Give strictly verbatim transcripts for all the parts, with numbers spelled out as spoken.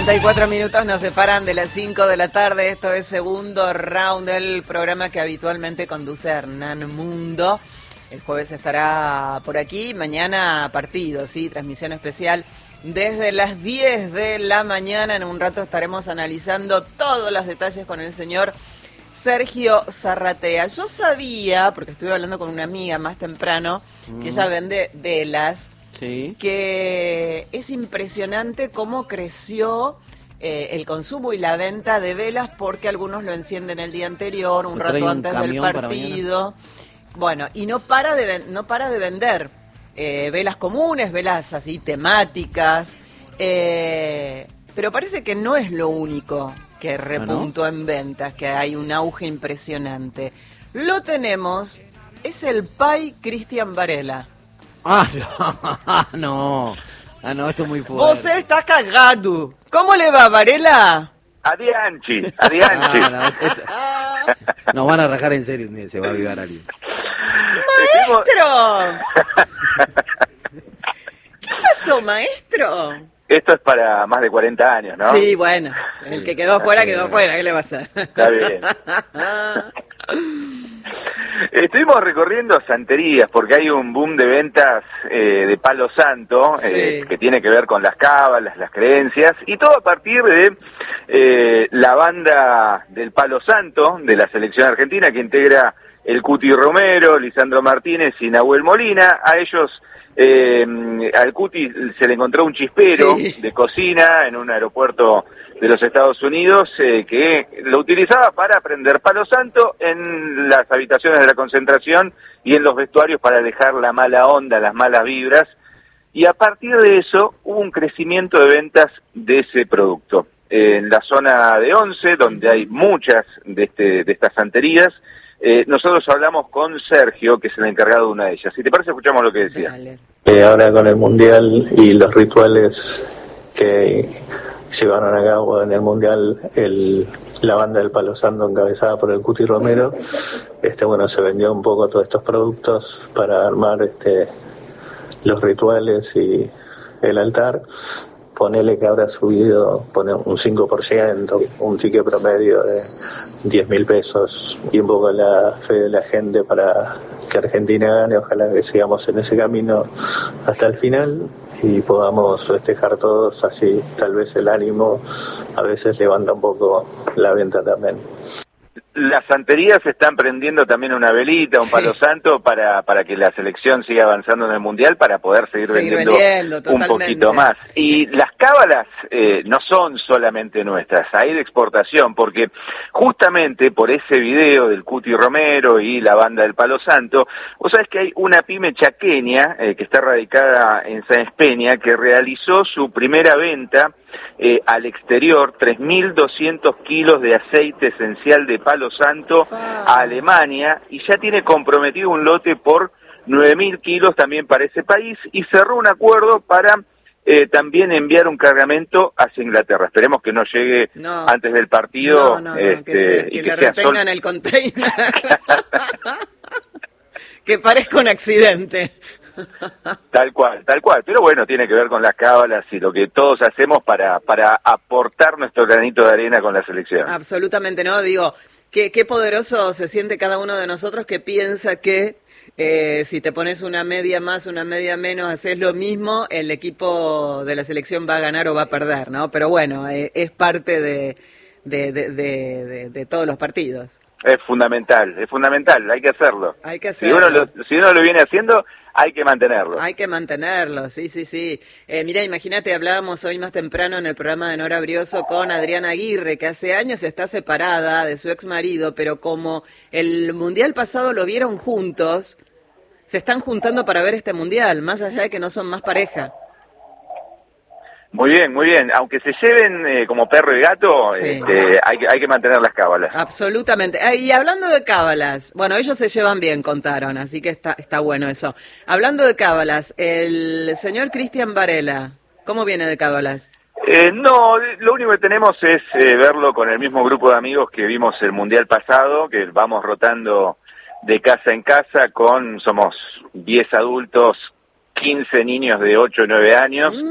cuarenta y cuatro minutos nos separan de las cinco de la tarde. Esto es Segundo Round, del programa que habitualmente conduce Hernán Mundo. El jueves estará por aquí, mañana partido, sí, transmisión especial desde las diez de la mañana. En un rato estaremos analizando todos los detalles con el señor Sergio Zarratea. Yo sabía, porque estuve hablando con una amiga más temprano, mm. que ella vende velas. Sí. Que es impresionante cómo creció eh, el consumo y la venta de velas, porque algunos lo encienden el día anterior, un rato un antes del partido. Bueno, y no para de no para de vender eh, velas comunes, velas así temáticas, eh, pero parece que no es lo único que repuntó ¿Ah, no? en ventas, que hay un auge impresionante. Lo tenemos, es el Pai Cristian Varela. Ah, no, no, ah, no, esto es muy fuerte. Vos estás cagado. ¿Cómo le va, Varela? Adianchi, adianchi. Ah, no, esto, nos van a rajar en serio, se va a avivar alguien. ¡Maestro! ¿Qué pasó, maestro? Esto es para más de cuarenta años, ¿no? Sí, bueno, el que quedó fuera, quedó fuera, ¿qué le va a hacer? Está bien. Estuvimos recorriendo santerías porque hay un boom de ventas eh, de palo santo, sí. eh, que tiene que ver con las cábalas, las creencias, y todo a partir de eh, la banda del palo santo de la selección argentina, que integra el Cuti Romero, Lisandro Martínez y Nahuel Molina. A ellos, eh, al Cuti se le encontró un chispero sí. de cocina en un aeropuerto de los Estados Unidos, eh, que lo utilizaba para prender palo santo en las habitaciones de la concentración y en los vestuarios para dejar la mala onda, las malas vibras, y a partir de eso hubo un crecimiento de ventas de ese producto. Eh, en la zona de Once, donde hay muchas de, este, de estas santerías, eh, nosotros hablamos con Sergio, que es el encargado de una de ellas. Si te parece, escuchamos lo que decía. Eh, ahora con el Mundial y los rituales que llevaron a cabo en el Mundial el, la banda del Palo Santo encabezada por el Cuti Romero, este bueno se vendió un poco todos estos productos para armar este los rituales y el altar. Ponele que habrá subido pone un cinco por ciento, un ticket promedio de diez mil pesos, y un poco la fe de la gente para que Argentina gane. Ojalá que sigamos en ese camino hasta el final y podamos festejar todos, así tal vez el ánimo a veces levanta un poco la venta también. Las santerías están prendiendo también una velita, un sí. palo santo para para que la selección siga avanzando en el Mundial, para poder seguir, seguir vendiendo, vendiendo un poquito más. Y las cábalas eh, no son solamente nuestras, hay de exportación, porque justamente por ese video del Cuti Romero y la banda del Palo Santo, vos sabés que hay una pyme chaqueña eh, que está radicada en Sáenz Peña, que realizó su primera venta Eh, al exterior, tres mil doscientos kilos de aceite esencial de palo santo a Alemania, y ya tiene comprometido un lote por nueve mil kilos también para ese país, y cerró un acuerdo para eh, también enviar un cargamento hacia Inglaterra. Esperemos que no llegue no. antes del partido. No, no, no, este, que, se, y que, que le retengan sol... el container. Que parezca un accidente. Tal cual, tal cual, pero bueno, tiene que ver con las cábalas y lo que todos hacemos para para aportar nuestro granito de arena con la selección. Absolutamente, ¿no? Digo, qué, qué poderoso se siente cada uno de nosotros que piensa que eh, si te pones una media más, una media menos, haces lo mismo, el equipo de la selección va a ganar o va a perder, ¿no? Pero bueno, eh, es parte de, de, de, de, de, de todos los partidos. Es fundamental, es fundamental, hay que hacerlo. Hay que hacerlo. Si uno lo, si uno lo viene haciendo, hay que mantenerlo. Hay que mantenerlo, sí, sí, sí. Eh, mira, imagínate, hablábamos hoy más temprano en el programa de Nora Brioso con Adriana Aguirre, que hace años está separada de su ex marido, pero como el Mundial pasado lo vieron juntos, se están juntando para ver este Mundial, más allá de que no son más pareja. Muy bien, muy bien. Aunque se lleven eh, como perro y gato, sí. este, hay, hay que mantener las cábalas. Absolutamente. Ah, y hablando de cábalas, bueno, ellos se llevan bien, contaron, así que está está bueno eso. Hablando de cábalas, el señor Cristian Varela, ¿cómo viene de cábalas? Eh, no, lo único que tenemos es eh, verlo con el mismo grupo de amigos que vimos el Mundial pasado, que vamos rotando de casa en casa con, somos diez adultos, quince niños de ocho o nueve años. Mm.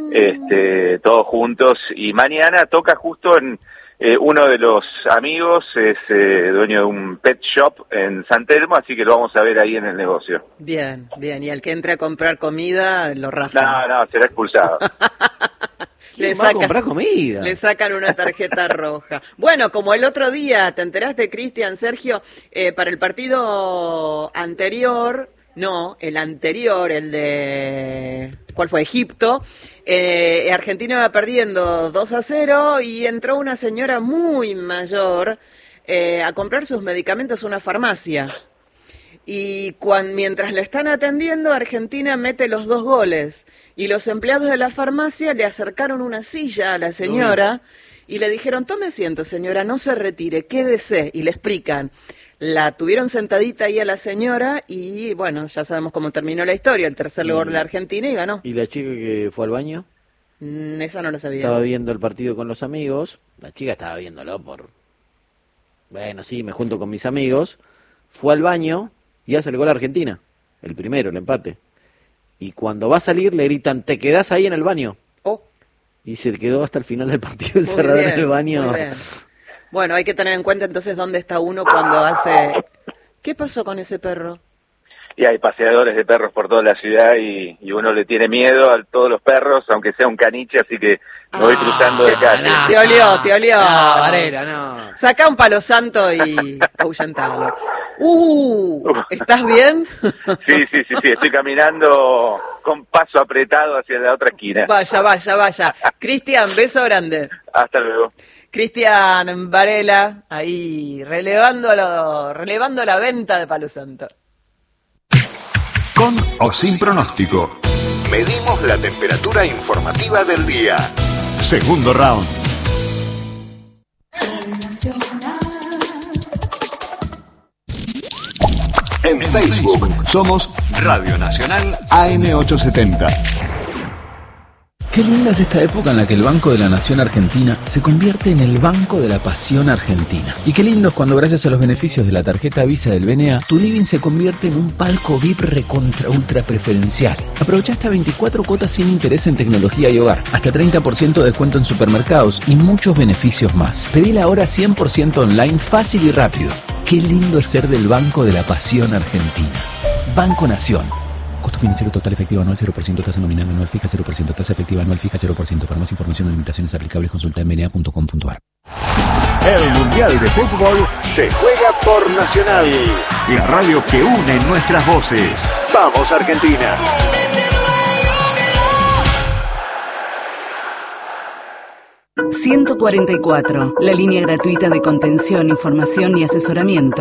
este, todos juntos. Y mañana toca justo en eh, uno de los amigos, es eh, dueño de un pet shop en San Telmo, así que lo vamos a ver ahí en el negocio. Bien, bien. Y al que entre a comprar comida, lo rajan. No, no, será expulsado. Le va a sacan, comprar comida? le sacan una tarjeta roja. Bueno, como el otro día, ¿te enteraste, Cristian, Sergio? Eh, para el partido anterior, no, el anterior, el de, ¿cuál fue? Egipto, eh, Argentina iba perdiendo dos a cero y entró una señora muy mayor eh, a comprar sus medicamentos a una farmacia. Y cuando, mientras le están atendiendo, Argentina mete los dos goles. Y los empleados de la farmacia le acercaron una silla a la señora y le dijeron, tome asiento, señora, no se retire, quédese. Y le explican. La tuvieron sentadita ahí a la señora y, bueno, ya sabemos cómo terminó la historia. El tercer lugar de la Argentina y ganó. ¿Y la chica que fue al baño? Mm, esa no lo sabía. Estaba viendo el partido con los amigos. La chica estaba viéndolo por... Bueno, sí, me junto con mis amigos. Fue al baño... y hace el gol a Argentina, el primero, el empate. Y cuando va a salir le gritan, ¿te quedás ahí en el baño? Oh. Y se quedó hasta el final del partido encerrado en el baño. Muy bien. Bueno, hay que tener en cuenta entonces dónde está uno cuando hace... ¿Qué pasó con ese perro? Y hay paseadores de perros por toda la ciudad y, y uno le tiene miedo a todos los perros, aunque sea un caniche, así que me voy cruzando de calle. no. Te olió, te olió. No, Varela, no. Saca un palo santo y ahuyentalo. Uh, ¿estás bien? Sí, sí, sí, sí, estoy caminando con paso apretado hacia la otra esquina. Vaya, vaya, vaya. Cristian, beso grande. Hasta luego. Cristian Varela, ahí relevando, lo, relevando la venta de palo santo. Con o sin pronóstico. Medimos la temperatura informativa del día. Segundo round. En Facebook somos Radio Nacional A M ochocientos setenta. Qué linda es esta época en la que el Banco de la Nación Argentina se convierte en el Banco de la Pasión Argentina. Y qué lindo es cuando gracias a los beneficios de la tarjeta Visa del B N A, tu living se convierte en un palco V I P recontra ultra preferencial. Aprovecha hasta veinticuatro cuotas sin interés en tecnología y hogar, hasta treinta por ciento de descuento en supermercados y muchos beneficios más. Pedila ahora cien por ciento online, fácil y rápido. Qué lindo es ser del Banco de la Pasión Argentina. Banco Nación. Costo financiero total efectivo anual cero por ciento, tasa nominal anual fija cero por ciento, tasa efectiva anual fija cero por ciento. Para más información o limitaciones aplicables consulta en b n a punto com punto a r. El Mundial de Fútbol se juega por Nacional, la radio que une nuestras voces. ¡Vamos, Argentina! ciento cuarenta y cuatro, la línea gratuita de contención, información y asesoramiento